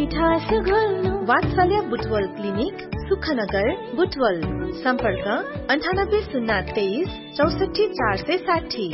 मिठास घोल्नु वात्सल्य बुटवल क्लिनिक सुखनगर बुटवल सम्पर्क 9803 64 460।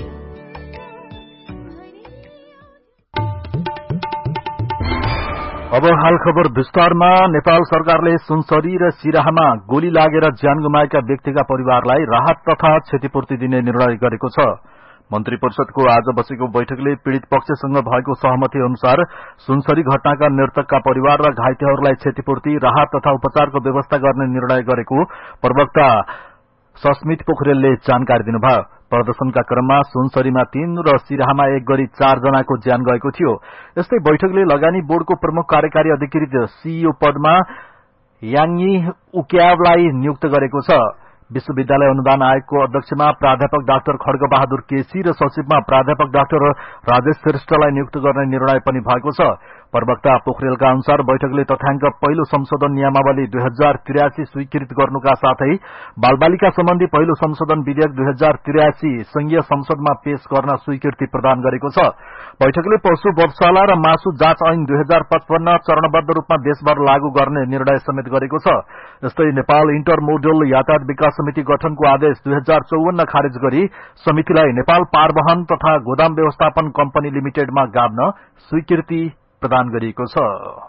अब हाल खबर विस्तारमा। नेपाल सरकारले सुनसरी र सिराहामा गोली लागेर ज्यान गुमाएका व्यक्तिका परिवारलाई राहत तथा क्षतिपूर्ति दिने निर्णय गरेको छ। मन्त्री परिषदको आज बसेको बैठकले पीड़ित पक्षसँग भएको सहमति अनुसार सुनसरी घटनाका मृतकका परिवार र घाइतेहरूलाई क्षतिपूर्ति, राहत तथा उपचारको व्यवस्था गर्ने निर्णय गरेको प्रवक्ता सस्मित पोखरेलले जानकारी दिनुभयो। प्रदर्शनका क्रममा सुनसरीमा 3 र सिराहामा 1 गरी 4 जनाको ज्यान गएको थियो। यस्तै बैठकले लगानी बोर्डको प्रमुख कार्यकारी अधिकृत सीईओ पदमा याङी उक्यावलाई नियुक्त गरेको छ। विश्वविद्यालय अनुदान आयोगको अध्यक्षमा प्राध्यापक डाक्टर खड्ग बहादुर केसी र सचिवमा प्राध्यापक डाक्टर राजेश श्रेष्ठलाई नियुक्त गर्ने निर्णय पनि भएको छ। प्रवक्ता पोखरेलका अनुसार बैठकले तथ्याङ्क पहिलो संशोधन नियमावली 2083 स्वीकृत गर्नुका साथै बालबालिका सम्बन्धी पहिलो संशोधन विधेयक 2083 संघीय संसदमा पेश गर्न स्वीकृति प्रदान गरेको छ। बैठकले पशु वधशाला र मासु जाँच ऐन 2055 चरणबद्ध रूपमा देशभर लागू गर्ने निर्णय समेत गरेको छ। यस्तै नेपाल इन्टरमोडल यातायात विकास समिति गठनको आदेश 2054 खारेज गरी समितिलाई नेपाल पारवहन तथा गोदाम व्यवस्थापन कम्पनी लिमिटेडमा गाभ्न स्वीकृति प्रदान गरिएको छ।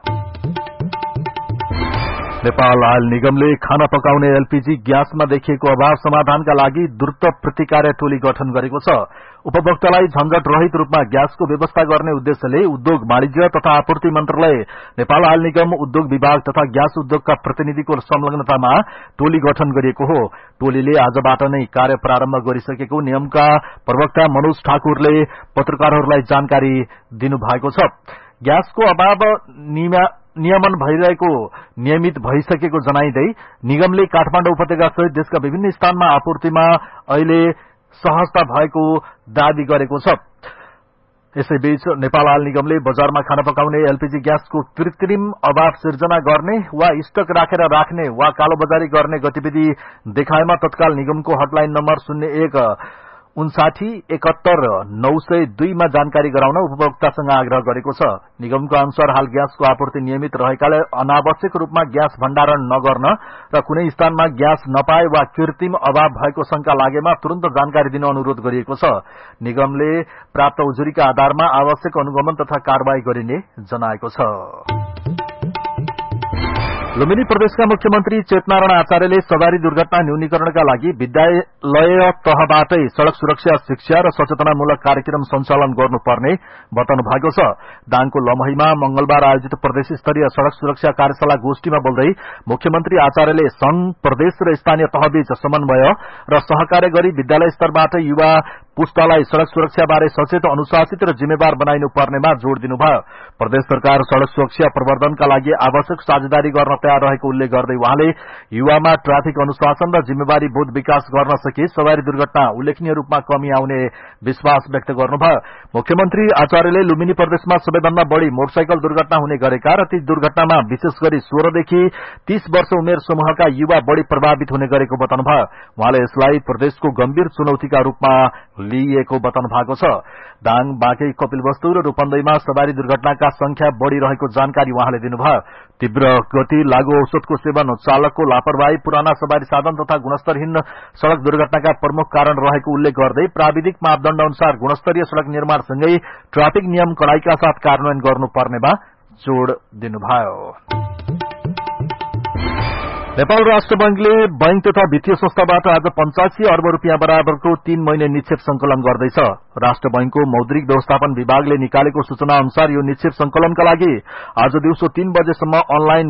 नेपाल आयल निगमले खाना पकाउने एलपीजी ग्यासमा देखिएको अभाव समाधानका लागि द्रुत प्रतिक्रिया टोली गठन गरेको छ। उपभोक्तालाई झन्झट रहित रूपमा ग्यासको व्यवस्था गर्ने उद्देश्यले उद्योग वाणिज्य तथा आपूर्ति मन्त्रालय, नेपाल आयल निगम, उद्योग विभाग तथा ग्यास उद्योगका प्रतिनिधिको संलग्नतामा टोली गठन गरिएको हो। टोलीले आजबाट नै कार्य प्रारम्भ गरिसकेको निगमका प्रवक्ता मनोज ठाकुरले पत्रकारहरूलाई जानकारी दिनुभएको छ। ग्यासको अभाव नियमन भइरहेको नियमित भइसकेको जनाइदै निगमले काठमाडौँ उपत्यका सहित देशका विभिन्न स्थानमा आपूर्तिमा अहिले सहजता भएको दावी गरेको छ। यसैबीच नेपाल आयल निगमले बजारमा खाना पकाउने एलपीजी ग्यासको कृत्रिम अभाव सिर्जना गर्ने वा स्टक राखेर राख्ने वा कालोबजारी गर्ने गतिविधि देखाएमा तत्काल निगमको हटलाइन नम्बर 015971 मा जानकारी गराउन उपभोक्तासँग आग्रह गरेको छ। निगमको अनुसार हाल ग्यासको आपूर्ति नियमित रहेकाले अनावश्यक रूपमा ग्यास भण्डारण नगर्न र कुनै स्थानमा ग्यास नपाए वा कृत्रिम अभाव भएको शंका लागेमा तुरन्त जानकारी दिन अनुरोध गरिएको छ। निगमले प्राप्त उजुरीका आधारमा आवश्यक अनुगमन तथा कारबाही गरिने जनाएको छ। लुम्बिनी प्रदेशका मुख्यमन्त्री चेतनारायण आचार्यले सवारी दुर्घटना न्यूनीकरणका लागि विद्यालय तहबाटै सड़क सुरक्षा शिक्षा र सचेतनामूलक कार्यक्रम सञ्चालन गर्नुपर्ने बताउनु भएको छ। दाङको लमहीमा मंगलबार आयोजित प्रदेश स्तरीय सड़क सुरक्षा कार्यशाला गोष्ठीमा बोल्दै मुख्यमन्त्री आचार्यले संघ, प्रदेश र स्थानीय तहबीच समन्वय र सहकार्य गरी विद्यालय स्तरबाट युवा पुस्तालाई सड़क सुरक्षा बारे सचेत, अनुशासित र जिम्मेवार बनाइनु पर्नेमा जोड़ दिनुभयो। प्रदेश सरकार सड़क सुरक्षा प्रवर्धनका लागि आवश्यक साझेदारी गर्न तयार रहेको उल्लेख गर्दै उहाँले युवामा ट्राफिक अनुशासन र जिम्मेवारी बोध विकास गर्न सके सवारी दुर्घटना उल्लेखनीय रूपमा कमी आउने विश्वास व्यक्त गर्नुभयो। मुख्यमन्त्री आचार्यले लुम्बिनी प्रदेशमा सबैभन्दा बढ़ी मोटरसाइकल दुर्घटना हुने गरेका र ती दुर्घटनामा विशेष गरी 16 देखि 30 वर्ष उमेर समूहका युवा बढ़ी प्रभावित हुने गरेको बताउनुभयो। उहाँले यसलाई प्रदेशको गम्भीर चुनौतीका रूपमा लिएको बताउनु भएको छ। दाङ, बाँके, कपिलवस्तु र रूपन्देहीमा सवारी दुर्घटनाका संख्या बढ़िरहेको जानकारी उहाँले दिनुभयो। तीव्र गति, लागू औषधको सेवन, चालकको लापरवाही, पुराना सवारी साधन तथा गुणस्तरहीन सड़क दुर्घटनाका प्रमुख कारण रहेको उल्लेख गर्दै प्राविधिक मापदण्ड अनुसार गुणस्तरीय सड़क निर्माणसँगै ट्राफिक नियम कड़ाईका साथ कार्यान्वयन गर्नुपर्नेमा जोड़ दिनुभयो। नेपाल राष्ट्र बैंकले बैंक तथा वित्तीय संस्थाबाट आज 85 अर्ब रूपियाँ बराबरको 3 महिने निक्षेप संकलन गर्दैछ। राष्ट्र बैंकको मौद्रिक व्यवस्थापन विभागले निकालेको सूचना अनुसार यो निक्षेप संकलनका लागि आज दिउँसो 3 बजेसम्म अनलाइन